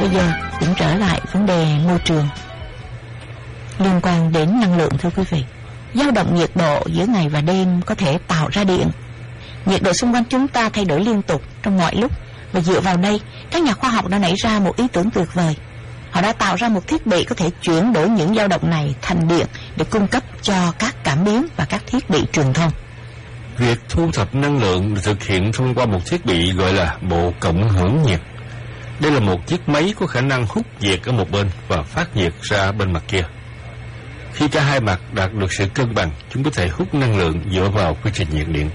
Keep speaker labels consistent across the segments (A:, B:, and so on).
A: bây giờ cũng trở lại vấn đề môi trường liên quan đến năng lượng, thưa quý vị. Dao động nhiệt độ giữa ngày và đêm có thể tạo ra điện. Nhiệt độ xung quanh chúng ta thay đổi liên tục trong mọi lúc, và dựa vào đây, các nhà khoa học đã nảy ra một ý tưởng tuyệt vời. Họ đã tạo ra một thiết bị có thể chuyển đổi những dao động này thành điện để cung cấp cho các cảm biến và các thiết bị truyền thông.
B: Việc thu thập năng lượng được thực hiện thông qua một thiết bị gọi là bộ cộng hưởng nhiệt. Đây là một chiếc máy có khả năng hút nhiệt ở một bên và phát nhiệt ra bên mặt kia. Khi cả hai mặt đạt được sự cân bằng, chúng có thể hút năng lượng dựa vào quy trình nhiệt điện.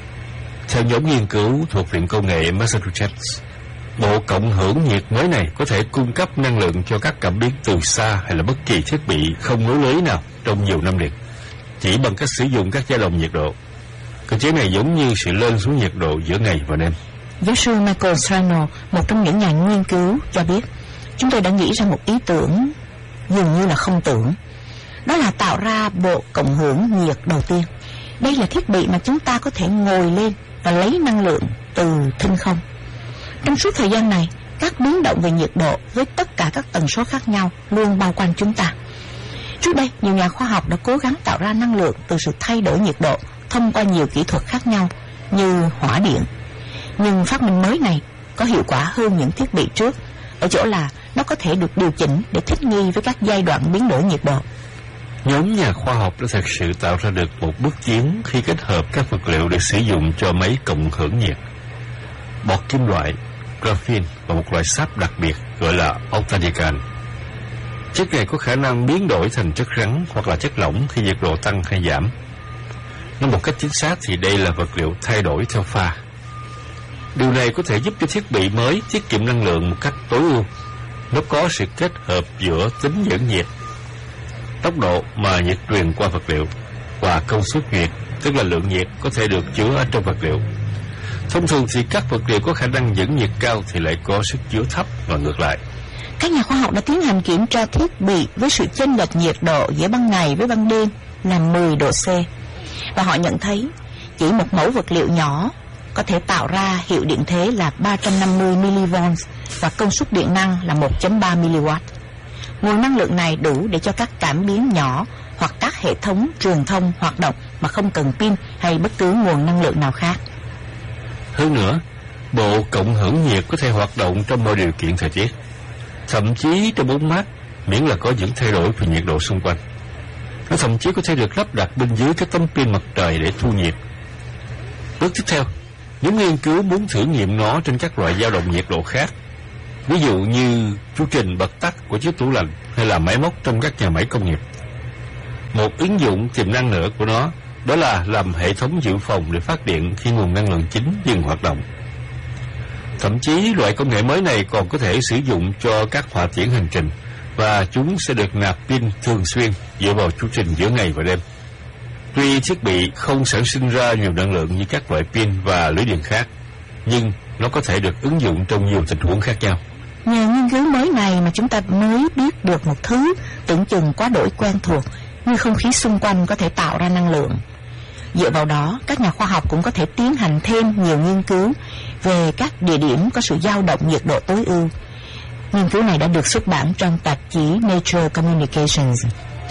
B: Theo nhóm nghiên cứu thuộc Viện Công nghệ Massachusetts, bộ cộng hưởng nhiệt mới này có thể cung cấp năng lượng cho các cảm biến từ xa hay là bất kỳ thiết bị không nối lưới nào trong nhiều năm liền, chỉ bằng cách sử dụng các dao động nhiệt độ. Cơ chế này giống như sự lên xuống nhiệt độ giữa ngày và đêm.
A: Giáo sư Michael Strano, một trong những nhà nghiên cứu, cho biết chúng tôi đã nghĩ ra một ý tưởng dường như là không tưởng. Đó là tạo ra bộ cộng hưởng nhiệt đầu tiên. Đây là thiết bị mà chúng ta có thể ngồi lên và lấy năng lượng từ thinh không. Trong suốt thời gian này, các biến động về nhiệt độ với tất cả các tần số khác nhau luôn bao quanh chúng ta. Trước đây, nhiều nhà khoa học đã cố gắng tạo ra năng lượng từ sự thay đổi nhiệt độ thông qua nhiều kỹ thuật khác nhau như hỏa điện. Nhưng phát minh mới này có hiệu quả hơn những thiết bị trước ở chỗ là nó có thể được điều chỉnh để thích nghi với các giai đoạn biến đổi nhiệt độ.
B: Nhóm nhà khoa học đã thực sự tạo ra được một bước tiến khi kết hợp các vật liệu được sử dụng cho máy cộng hưởng nhiệt: bọt kim loại, graphene và một loại sáp đặc biệt gọi là octadican. Chất này có khả năng biến đổi thành chất rắn hoặc là chất lỏng khi nhiệt độ tăng hay giảm. Nói một cách chính xác thì đây là vật liệu thay đổi theo pha. Điều này có thể giúp cho thiết bị mới tiết kiệm năng lượng một cách tối ưu. Nó có sự kết hợp giữa tính dẫn nhiệt, tốc độ mà nhiệt truyền qua vật liệu, và công suất nhiệt, tức là lượng nhiệt có thể được chứa ở trong vật liệu. Thông thường thì các vật liệu có khả năng dẫn nhiệt cao thì lại có sức chứa thấp và ngược lại.
A: Các nhà khoa học đã tiến hành kiểm tra thiết bị với sự chênh lệch nhiệt độ giữa ban ngày với ban đêm là 10 độ C. Và họ nhận thấy chỉ một mẫu vật liệu nhỏ có thể tạo ra hiệu điện thế là 350 mV và công suất điện năng là 1.3 mW. Nguồn năng lượng này đủ để cho các cảm biến nhỏ hoặc các hệ thống truyền thông hoạt động mà không cần pin hay bất cứ nguồn năng lượng nào khác.
B: Hơn nữa, bộ cộng hưởng nhiệt có thể hoạt động trong mọi điều kiện thời tiết, thậm chí trong bóng mát, miễn là có những thay đổi về nhiệt độ xung quanh. Nó thậm chí có thể được lắp đặt bên dưới các tấm pin mặt trời để thu nhiệt. Bước tiếp theo, những nghiên cứu muốn thử nghiệm nó trên các loại dao động nhiệt độ khác, ví dụ như chu trình bật tắt của chiếc tủ lạnh hay là máy móc trong các nhà máy công nghiệp. Một ứng dụng tiềm năng nữa của nó đó là làm hệ thống dự phòng để phát điện khi nguồn năng lượng chính dừng hoạt động. Thậm chí loại công nghệ mới này còn có thể sử dụng cho các hỏa tiễn hành trình, và chúng sẽ được nạp pin thường xuyên dựa vào chu trình giữa ngày và đêm. Tuy thiết bị không sản sinh ra nhiều năng lượng như các loại pin và lưới điện khác, nhưng nó có thể được ứng dụng trong nhiều tình huống khác nhau.
A: Nhờ nghiên cứu mới này mà chúng ta mới biết được một thứ tưởng chừng quá đổi quen thuộc, như không khí xung quanh có thể tạo ra năng lượng. Dựa vào đó, các nhà khoa học cũng có thể tiến hành thêm nhiều nghiên cứu về các địa điểm có sự dao động nhiệt độ tối ưu. Nghiên cứu này đã được xuất bản trong tạp chí Nature Communications.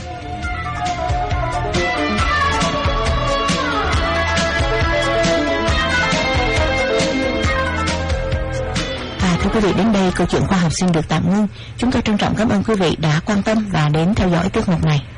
A: Thưa quý vị, đến đây câu chuyện khoa học xin được tạm ngưng. Chúng tôi trân trọng cảm ơn quý vị đã quan tâm và đến theo dõi tiết mục này.